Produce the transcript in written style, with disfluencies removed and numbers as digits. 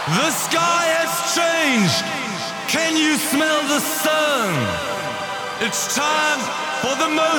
The sky has changed. Can you smell the sun? It's time for the most